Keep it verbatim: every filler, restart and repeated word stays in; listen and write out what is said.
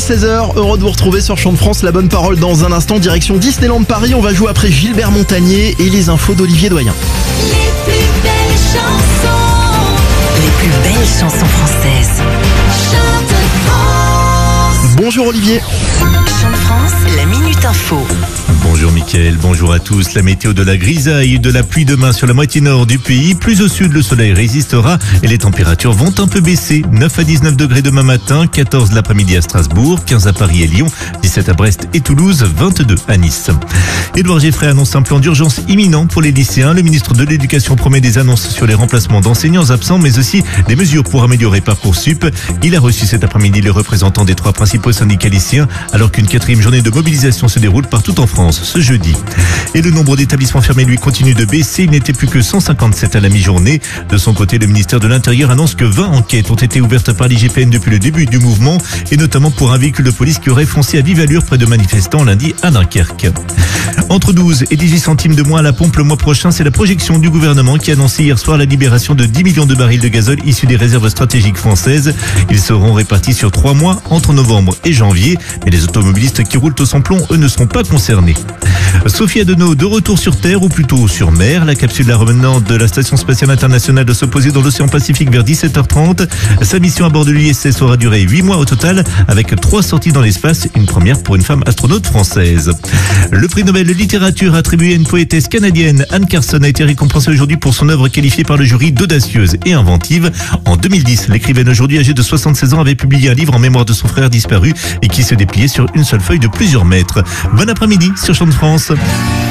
seize heures, heureux de vous retrouver sur Chant de France, la bonne parole dans un instant, direction Disneyland Paris, on va jouer après Gilbert Montagnier et les infos d'Olivier Doyen. Les plus belles chansons, Les plus belles chansons françaises. Chant de France. Bonjour Olivier. Chant de France, la Minute Info. Bonjour Mickaël, bonjour à tous. La météo de la grisaille et de la pluie demain sur la moitié nord du pays. Plus au sud, le soleil résistera et les températures vont un peu baisser. neuf à dix-neuf degrés demain matin, quatorze l'après-midi à Strasbourg, quinze à Paris et Lyon, dix-sept à Brest et Toulouse, vingt-deux à Nice. Édouard Geffray annonce un plan d'urgence imminent pour les lycéens. Le ministre de l'Éducation promet des annonces sur les remplacements d'enseignants absents, mais aussi des mesures pour améliorer Parcoursup. Il a reçu cet après-midi les représentants des trois principaux syndicats lycéens, alors qu'une quatrième journée de mobilisation se déroule partout en France ce jeudi. Et le nombre d'établissements fermés, lui, continue de baisser. Il n'était plus que cent cinquante-sept à la mi-journée. De son côté, le ministère de l'Intérieur annonce que vingt enquêtes ont été ouvertes par l'I G P N depuis le début du mouvement, et notamment pour un véhicule de police qui aurait foncé à vive allure près de manifestants lundi à Dunkerque. Entre douze et dix-huit centimes de moins à la pompe le mois prochain, c'est la projection du gouvernement qui a annoncé hier soir la libération de dix millions de barils de gazole issus des réserves stratégiques françaises. Ils seront répartis sur trois mois entre novembre et janvier. Mais les automobilistes qui roulent au sans-plomb, eux, ne seront pas concernés. Sophie Adenau, de retour sur Terre ou plutôt sur mer. La capsule la revenante de la Station Spatiale Internationale de se poser dans l'océan Pacifique vers dix-sept heures trente. Sa mission à bord de l'I S S aura duré huit mois au total, avec trois sorties dans l'espace, une première pour une femme astronaute française. Le prix Nobel de littérature attribué à une poétesse canadienne, Anne Carson, a été récompensée aujourd'hui pour son œuvre qualifiée par le jury d'audacieuse et inventive. En deux mille dix, l'écrivaine aujourd'hui âgée de soixante-seize ans avait publié un livre en mémoire de son frère disparu et qui se dépliait sur une seule feuille de plusieurs mètres. Bon après-midi sur Chant de France.